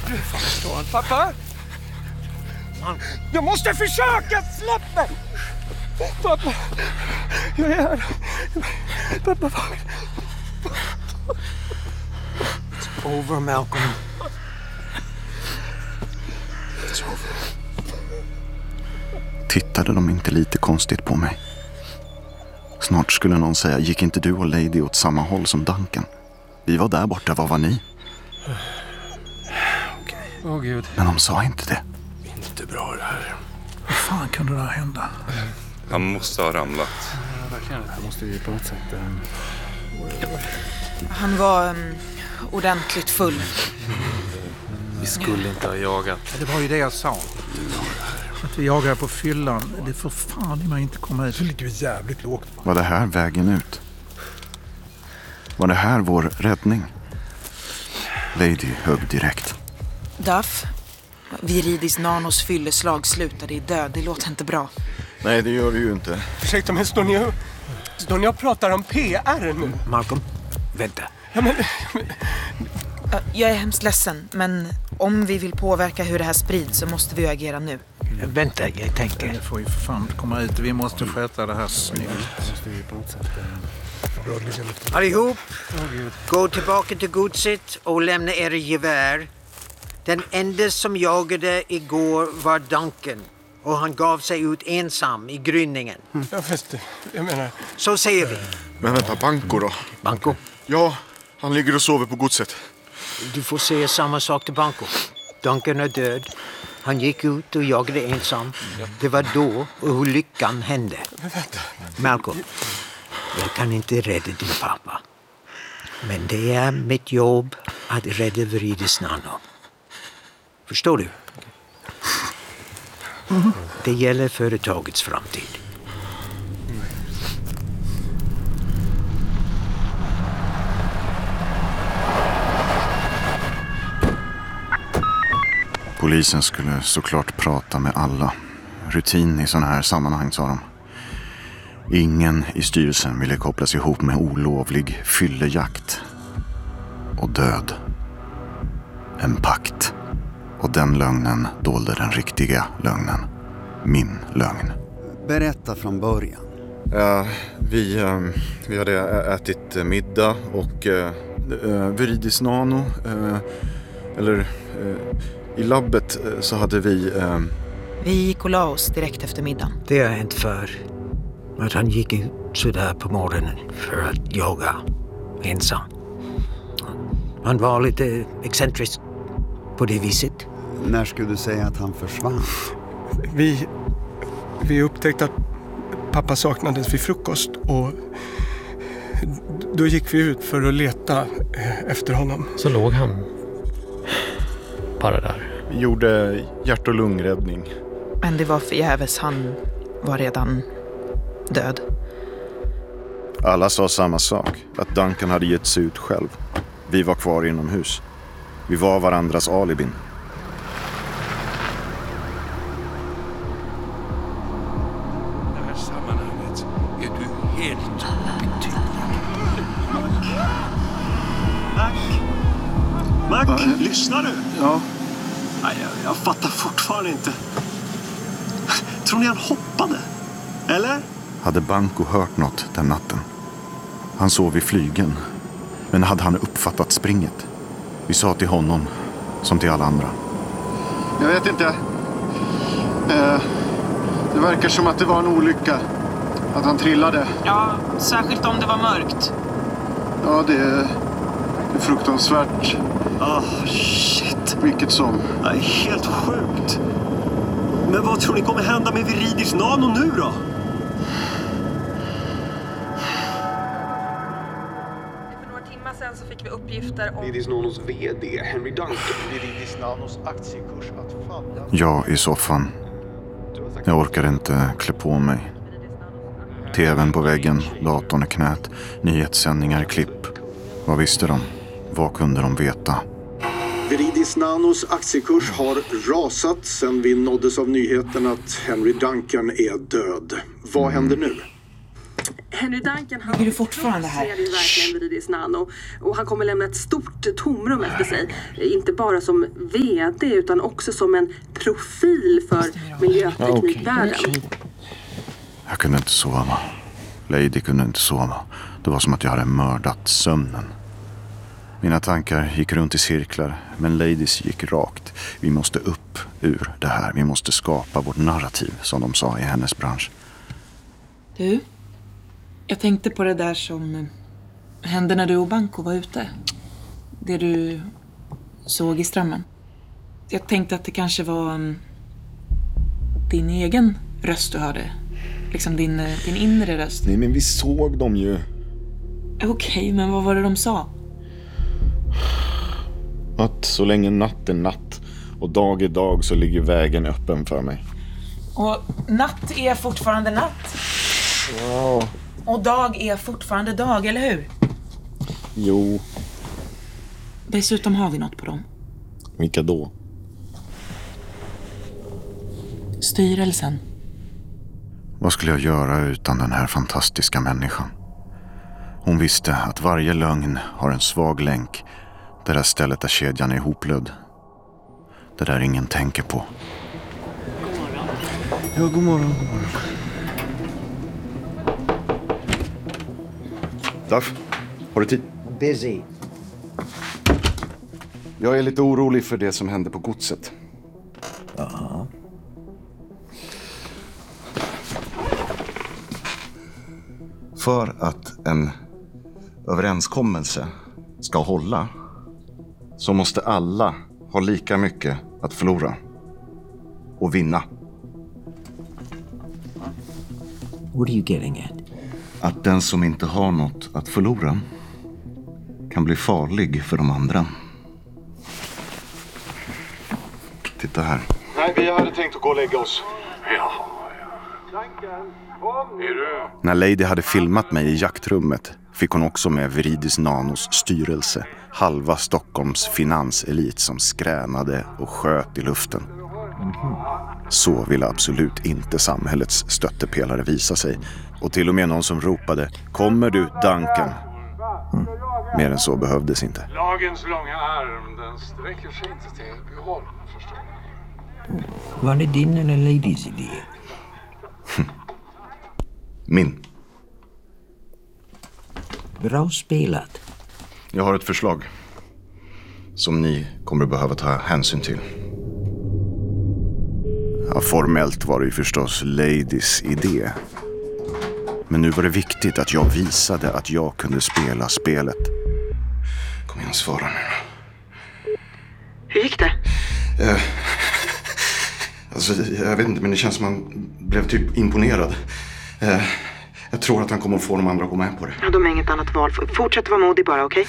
Pappa? Jag måste försöka! Släpp mig! Pappa! Jag är här. Pappa! It's over, Malcolm. It's over. Tittade de inte lite konstigt på mig? Snart skulle någon säga, gick inte du och Lady åt samma håll som Duncan? Vi var där borta, vad var ni? Okej. Åh Gud. Men de sa inte det. Inte bra det här. Hur fan kunde det här hända? Han måste ha ramlat. Jag måste ju på något sätt... Han var ordentligt full. Vi skulle inte ha jagat. Det var ju det jag sa. Att vi jagar på fyllan. Det får fan i mig inte komma ut. Så ligger vi jävligt lågt. Var det här vägen ut? Var det här vår räddning? Lady högg direkt. Duff, Viridis Nanos fylleslag slutade i död. Det låter inte bra. Nej, det gör det ju inte. Ursäkta, men står ni och pratar om PR nu? Malcolm, vänta. Ja, men... Jag är hemskt ledsen, men om vi vill påverka hur det här sprids så måste vi agera nu. Vänta, jag tänker. Det får ju för fan komma ut. Vi måste sköta det här snyggt. Allihop, gå tillbaka till godset och lämna era gevär. Den enda som jagade igår var Duncan. Och han gav sig ut ensam i gryningen. Ja, fast jag menar... Så säger vi. Men vänta, Banco då? Banco, Ja, han ligger och sover på godset. du får säga samma sak till Banco. Duncan är död. Han gick ut och jagade ensam. Det var då och lyckan hände. Malcolm, jag kan inte rädda din pappa. Men det är mitt jobb att rädda Viridis Nano. Förstår du? Det gäller företagets framtid. Polisen skulle såklart prata med alla. Rutin i sådana här sammanhang, sa de. Ingen i styrelsen ville kopplas ihop med olovlig fyllejakt. Och död. En pakt. Och den lögnen dolde den riktiga lögnen. Min lögn. Berätta från början. Ja, vi hade ätit middag och Viridis Nano, i labbet så hade vi... Vi gick och la oss direkt efter middagen. Det har hänt för att han gick ut sådär på morgonen för att jaga ensam. Han var lite excentrisk på det viset. När skulle du säga att han försvann? Vi upptäckte att pappa saknades vid frukost och då gick vi ut för att leta efter honom. Så låg han bara där. Vi gjorde hjärt- och lungräddning. Men det var förgäves, han var redan död. Alla sa samma sak, att Duncan hade gett sig ut själv. Vi var kvar inomhus. Vi var varandras alibin. Det här sammanhanget är du helt betydlig. Mac, lyssnar du? Ja. Nej, jag fattar fortfarande inte. Tror ni han hoppade? Eller? Hade Banco hört något den natten? Han sov i flygen. Men hade han uppfattat springet? Vi sa till honom, som till alla andra. Jag vet inte. Det verkar som att det var en olycka. Att han trillade. Ja, särskilt om det var mörkt. Ja, det är fruktansvärt. Shit. Vilket som. Det är helt sjukt. Men vad tror ni kommer hända med Viridis Nano nu då? För några timmar sedan så fick vi uppgifter om... Viridis Nanos vd, Henry Duncan. Viridis Nanos aktiekurs att falla. Jag i soffan. Jag orkade inte klä på mig. TVn på väggen, datorn i knät, nyhetssändningar, klipp. Vad visste de? Vad kunde de veta? Viridis Nanos aktiekurs har rasat sedan vi nåddes av nyheten att Henry Duncan är död. Vad händer nu? Henry Duncan, han ligger du fortfarande här? Ser ju verkligen Viridis Nano. Och han kommer lämna ett stort tomrum efter sig. Inte bara som vd utan också som en profil för miljöteknikvärlden. Jag kunde inte sova. Lady kunde inte sova. Det var som att jag hade mördat sömnen. Mina tankar gick runt i cirklar, men Ladies gick rakt. Vi måste upp ur det här. Vi måste skapa vårt narrativ, som de sa i hennes bransch. Du, jag tänkte på det där som hände när du och Banco var ute. Det du såg i strömmen. Jag tänkte att det kanske var din egen röst du hörde. Liksom din inre röst. Nej, men vi såg dem ju. Okej, men vad var det de sa? Att så länge natt är natt och dag är dag så ligger vägen öppen för mig. Och natt är fortfarande natt. Ja. Och dag är fortfarande dag, eller hur? Jo. Dessutom har vi något på dem. Vilka då? Styrelsen. Vad skulle jag göra utan den här fantastiska människan? Hon visste att varje lögn har en svag länk. Det där stället där kedjan är ihoplödd. Det där ingen tänker på. Ja, god morgon. Duff, har du tid? Busy. Jag är lite orolig för det som hände på godset. Jaha. För att en överenskommelse ska hålla så måste alla ha lika mycket att förlora och vinna. What are you getting at? Att den som inte har något att förlora kan bli farlig för de andra. Titta här. Nej, vi hade tänkt att gå och lägga oss. Ja. Är du? När Lady hade filmat mig i jaktrummet fick hon också med Viridis Nanos styrelse, halva Stockholms finanselit som skränade och sköt i luften. Så ville absolut inte samhällets stöttepelare visa sig. Och till och med någon som ropade, kommer du Duncan? Mer än så behövdes inte. Lagens långa arm, den sträcker sig inte till Ebyholm, förstår du? Var det din eller Ladies idé? Min. Bra spelat. Jag har ett förslag som ni kommer att behöva ta hänsyn till. Ja, formellt var det ju förstås Ladies idé. Men nu var det viktigt att jag visade att jag kunde spela spelet. Kom igen, svara nu. Hur gick det? Alltså, jag vet inte, men det känns som han blev typ imponerad. Jag tror att han kommer att få de andra att gå med på det. Ja, de har inget annat val. Fortsätt vara modig bara, okej?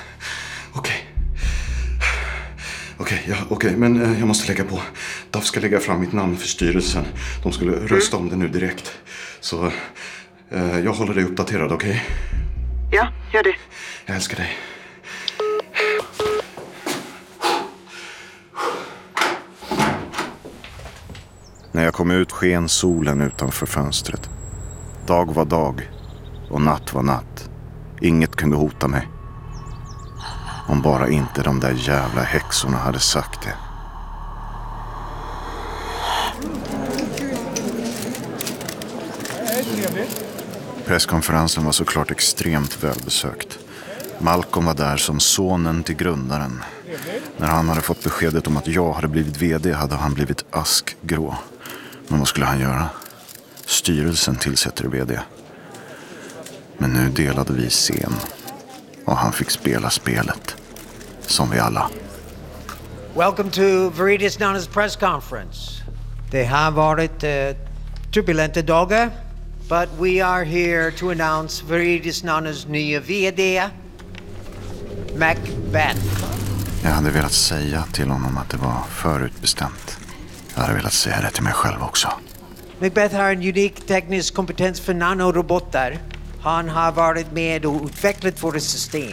Okej, men jag måste lägga på. Duff ska lägga fram mitt namn för styrelsen. De skulle rösta om det nu direkt. Så jag håller dig uppdaterad, okej? Ja, gör det. Jag älskar dig. När jag kom ut sken solen utanför fönstret. Dag var dag och natt var natt. Inget kunde hota mig. Om bara inte de där jävla häxorna hade sagt det. Presskonferensen var såklart extremt välbesökt. Malcolm var där som sonen till grundaren. När han hade fått beskedet om att jag hade blivit vd hade han blivit askgrå. Men vad skulle han göra? Styrelsen tillsätter vd. Men nu delade vi scen. Och han fick spela spelet. Som vi alla. Welcome to Viridis Nano's press conference. Det har varit turbulenta dagar. But we are here to announce Viridis Nano's nya vd, Macbeth. Jag hade velat säga till honom att det var förutbestämt. Jag hade velat säga det till mig själv också. Macbeth har en unik teknisk kompetens för nanorobotar. Han har varit med och utvecklat våra system.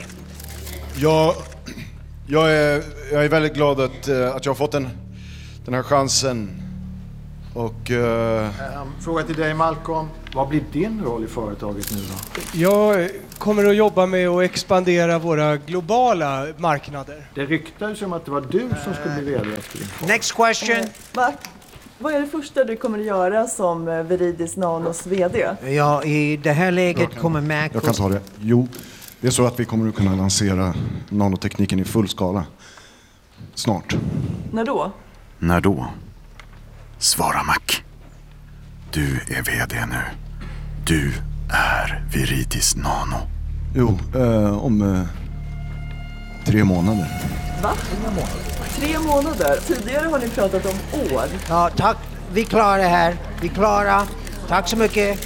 Jag är väldigt glad att jag har fått den här chansen Och fråga till dig, Malcolm. Vad blir din roll i företaget nu då? Jag kommer att jobba med att expandera våra globala marknader. Det ryktades som att det var du som skulle bli vd efter din far. Next question. Vad är det första du kommer att göra som Viridis Nanos vd? Ja, i det här läget kommer Mac... Jag kan ta det. Jo, det är så att vi kommer att kunna lansera nanotekniken i full skala. Snart. När då? När då? Svara, Mac. Du är vd nu. Du är Viridis Nano. Jo, om 3 månader. Va? 3 månader? Tidigare har ni pratat om år. Ja, tack. Vi klarar det här. Vi klarar. Tack så mycket.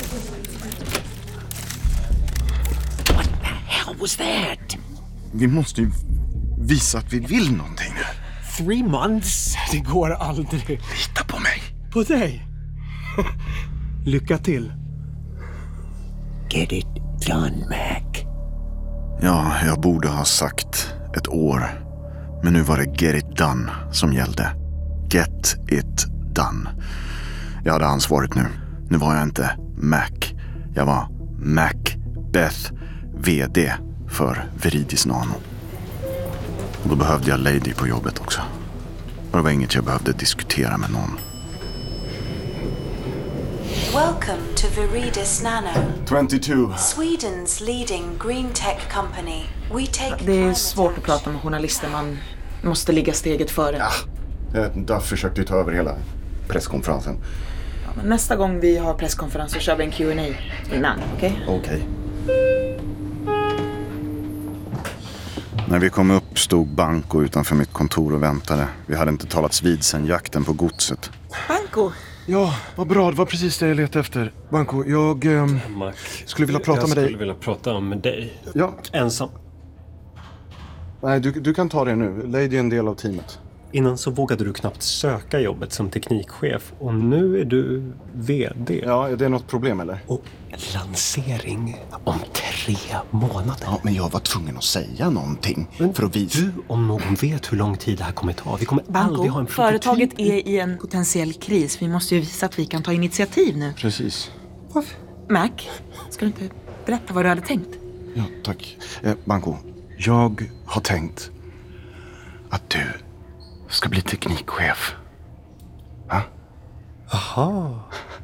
What the hell was that? Vi måste ju visa att vi vill någonting. 3 months? Det går aldrig. Lita på mig. På dig? Lycka till. Get it done, Mac. Ja, jag borde ha sagt ett år. Men nu var det get it done som gällde. Get it done. Jag hade ansvaret nu. Nu var jag inte Mac. Jag var Macbeth, vd för Viridis Nano. Och då behövde jag Lady på jobbet också. Och det var inget jag behövde diskutera med någon. Welcome to Viridis Nano. 22. Sweden's leading green tech company. We take... Det är svårt att prata med journalister. Man måste ligga steget före. Duff försökte ta över hela presskonferensen. Ja, men nästa gång vi har presskonferens så kör vi en Q&A innan, okej? Okej. När vi kom upp stod Banco utanför mitt kontor och väntade. Vi hade inte talats vid sedan jakten på godset. Banco! Ja, vad bra. Det var precis det jag letade efter. Banco, jag skulle vilja prata med dig. Jag skulle vilja prata med dig. Ja. Ensam. Nej, du kan ta det nu. Lady är en del av teamet. Innan så vågade du knappt söka jobbet som teknikchef. Och nu är du vd. Ja, är det något problem eller? Och lansering om 3 månader. Ja, men jag var tvungen att säga någonting. Men för att visa. Du om någon vet hur lång tid det här kommer ta. Vi kommer aldrig ha en prototyp. Företaget är i en potentiell kris. Vi måste ju visa att vi kan ta initiativ nu. Precis. Mac, ska du inte berätta vad du hade tänkt? Ja, tack. Banco, jag har tänkt att du ska bli teknikchef. Va? Aha.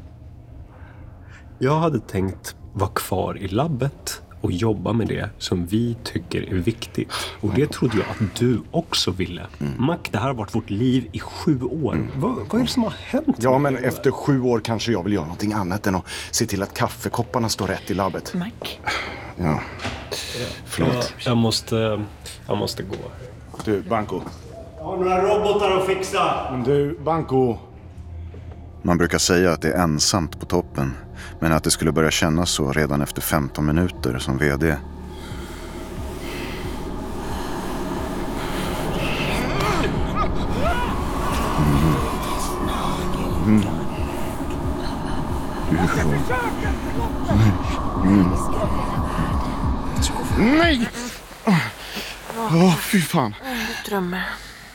Jag hade tänkt vara kvar i labbet och jobba med det som vi tycker är viktigt. Och det trodde jag att du också ville. Mac, det här har varit vårt liv i 7 år. Vad är det som har hänt? Ja, men efter 7 år kanske jag vill göra någonting annat än att se till att kaffekopparna står rätt i labbet. Mac? Ja. Förlåt. Jag måste gå. Du, Banco. Jag har några robotar att fixa. Men du, Banco. Man brukar säga att det är ensamt på toppen. Men att det skulle börja kännas så redan efter 15 minuter som vd. Nej! Fy fan. Jag drömmer.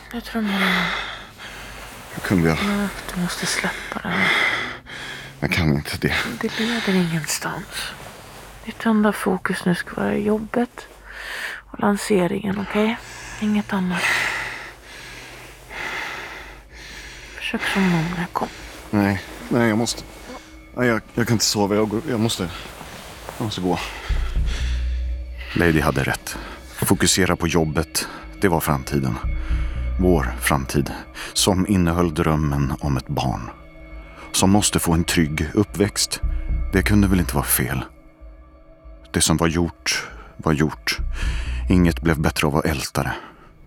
Hur kunde jag? Du måste släppa det. Jag kan inte det. Det leder ingenstans. Ditt enda fokus nu ska vara jobbet och lanseringen, okej? Inget annat. Försök som någon kom. Nej, jag måste. Nej, jag kan inte sova. Jag måste gå. Lady hade rätt. Fokusera på jobbet. Det var framtiden. Vår framtid. Som innehöll drömmen om ett barn. Som måste få en trygg uppväxt. Det kunde väl inte vara fel. Det som var gjort var gjort. Inget blev bättre av att älta det.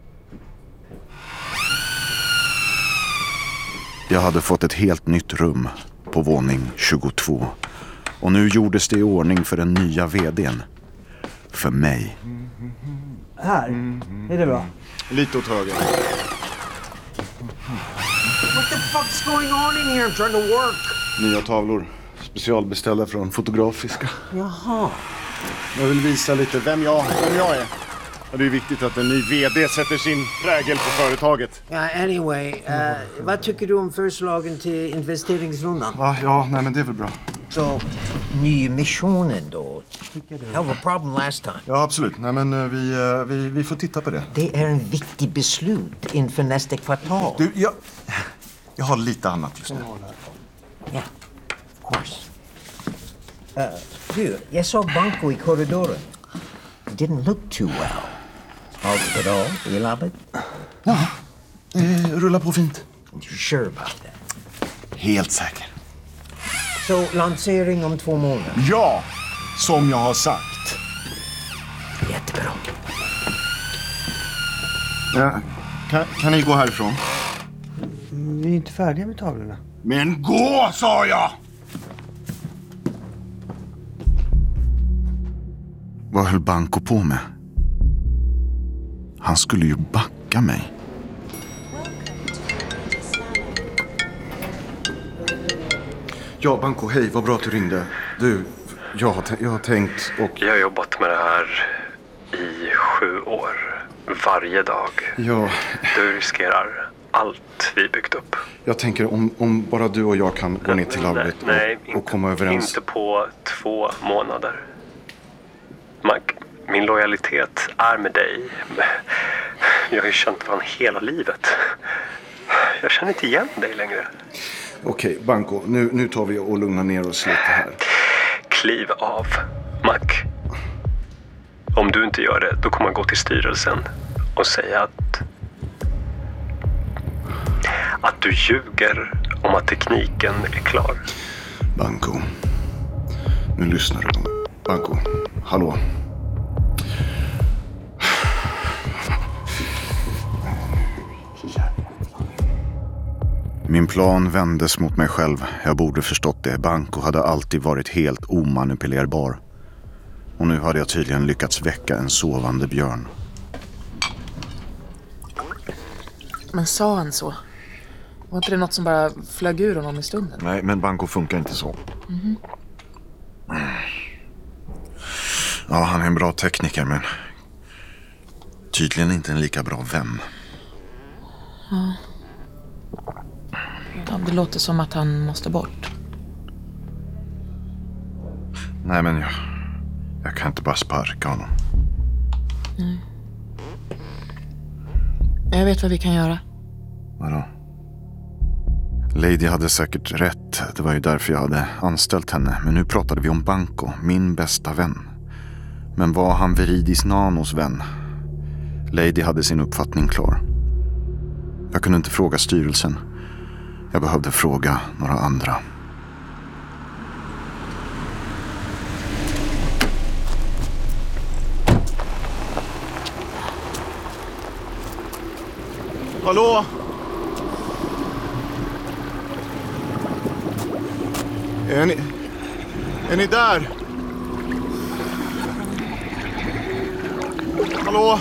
Jag hade fått ett helt nytt rum på våning 22. Och nu gjordes det i ordning för den nya vdn. För mig. Här, är det bra? Lite åt höger. What the fuck's going on in here? I'm trying to work. Nya tavlor. Specialbeställda från Fotografiska. Jaha. Jag vill visa lite vem jag är. Ja, det är viktigt att en ny vd sätter sin prägel på företaget. Ja, anyway. Vad tycker du om förslagen till investeringsrundan? Ja, nej men det är väl bra. Så, nyemissionen då? Hell of a problem last time. Ja, absolut. Nej men vi får titta på det. Det är en viktig beslut inför nästa kvartal. Du, jag har lite annat just nu. Ja, of course. Du, jag såg Banco i korridoren. It didn't look too well. Allt bra i labbet? Ja, det rullar på fint. You're sure about that? Helt säker. Så lansering om 2 månader? Ja, som jag har sagt. Jättebra. Ja, kan ni gå härifrån? Vi är inte färdiga med tavlorna. Men gå, sa jag! Vad höll Banco på med? Han skulle ju backa mig. Ja, Banco, hej, vad bra att du ringde. Du, jag har tänkt och... Jag har jobbat med det här i 7 år. Varje dag. Ja. Du riskerar allt vi byggt upp. Jag tänker om bara du och jag kan gå ner till labbet och komma överens. Inte på 2 månader. Mac, min lojalitet är med dig. Jag har ju känt varandra hela livet. Jag känner inte igen dig längre. Okej, Banco, nu tar vi och lugnar ner oss lite här. Kliv av, Mac. Om du inte gör det, då kommer jag gå till styrelsen och säga att du ljuger om att tekniken är klar. Banco, nu lyssnar du. Banco, hallå. Min plan vändes mot mig själv. Jag borde förstått det. Banco hade alltid varit helt omanipulerbar. Och nu hade jag tydligen lyckats väcka en sovande björn. Men sa han så? Var inte det något som bara flög ur honom i stunden? Nej, men Banco funkar inte så. Mhm. Ja, han är en bra tekniker, men tydligen inte en lika bra vän. Ja. Ja, det låter som att han måste bort. Nej, men jag kan inte bara sparka honom. Nej. Jag vet vad vi kan göra. Vadå? Lady hade säkert rätt. Det var ju därför jag hade anställt henne. Men nu pratade vi om Banco, min bästa vän. Men var han Viridis Nanos vän? Lady hade sin uppfattning klar. Jag kunde inte fråga styrelsen. Jag behövde fråga några andra. Hallå? Är ni där? Hallå?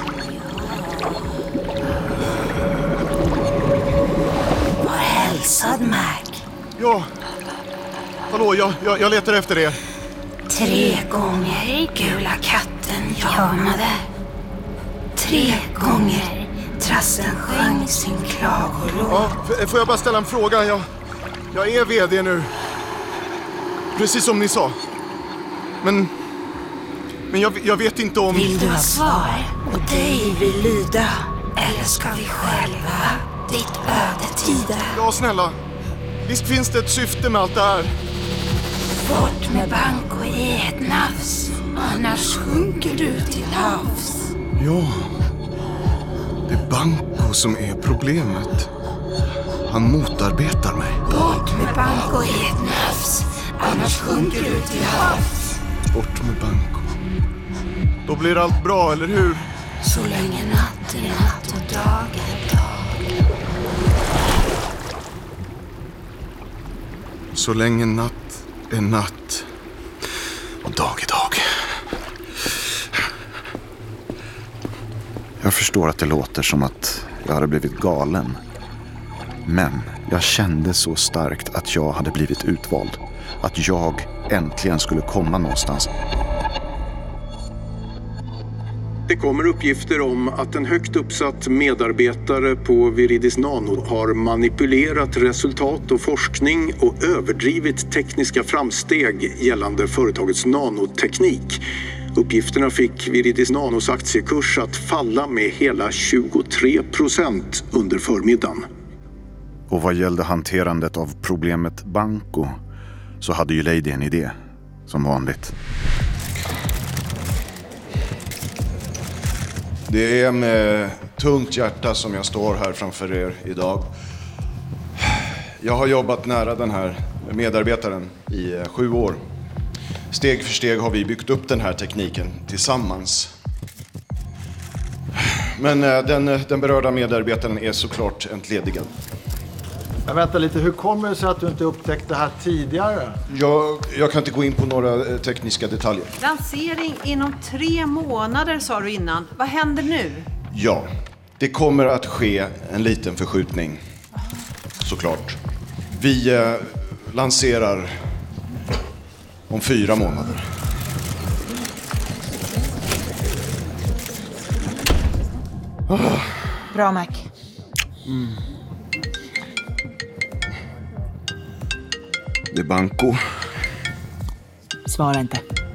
Var hälsad, Mac. Ja. Hallå, jag letar efter er. 3 gånger gula katten jamade. 3 gånger trassen sjöng sin klagolåt. Ja, får jag bara ställa en fråga? Jag är vd nu. Precis som ni sa. Men jag vet inte om... Vill du ha svar och dig vill lyda? Eller ska vi själva ditt öde tida? Ja, snälla. Visst finns det ett syfte med allt det här. Bort med Banco i ett nafs. Annars sjunker du till havs. Ja. Det är Banco som är problemet. Han motarbetar mig. Bort med Banco i ett nafs. Annars sjunker du till havs. Bort med Banco. Då blir allt bra, eller hur? Så länge natt är natt och dag är dag. Så länge natt är natt och dag är dag. Jag förstår att det låter som att jag hade blivit galen. Men jag kände så starkt att jag hade blivit utvald. Att jag äntligen skulle komma någonstans. Det kommer uppgifter om att en högt uppsatt medarbetare på Viridis Nano har manipulerat resultat och forskning och överdrivit tekniska framsteg gällande företagets nanoteknik. Uppgifterna fick Viridis Nanos aktiekurs att falla med hela 23% under förmiddagen. Och vad gällde hanterandet av problemet Banco så hade ju Lady en idé, som vanligt. Det är med tungt hjärta som jag står här framför er idag. Jag har jobbat nära den här medarbetaren i 7 år. Steg för steg har vi byggt upp den här tekniken tillsammans. Men den berörda medarbetaren är såklart entledigad. Men vänta lite, hur kommer det sig att du inte upptäckte det här tidigare? Jag kan inte gå in på några tekniska detaljer. Lansering inom 3 månader sa du innan. Vad händer nu? Ja, det kommer att ske en liten förskjutning. Såklart. Vi lanserar om 4 månader. Bra, Mac. Det är Banco. Svara inte.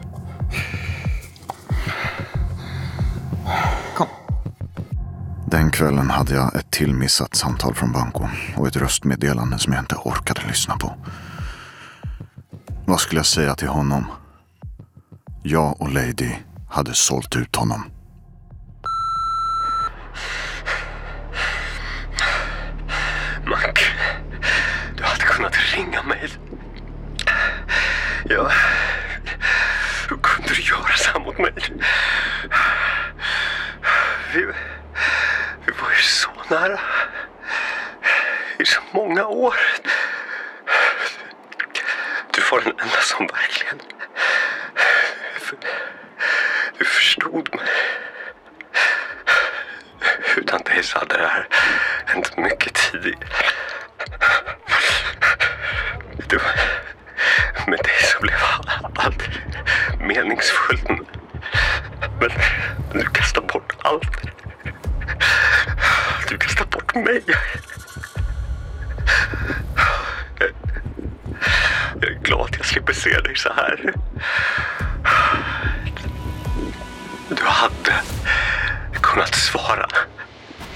Kom. Den kvällen hade jag ett tillmissat samtal från Banco och ett röstmeddelande som jag inte orkade lyssna på. Vad skulle jag säga till honom? Jag och Lady hade sålt ut honom. Mac, du hade kunnat ringa mig. Ja, hur kunde du göra så här mot mig? Vi var ju så nära. I så många år. Du var den enda som verkligen... Du förstod mig. Utan dig så hade det här hänt mycket tidigare. Det var med dig så blev allt meningsfullt. Men du kastar bort allt. Du kastar bort mig. Jag är glad att jag slipper se dig så här. Du hade kunnat svara.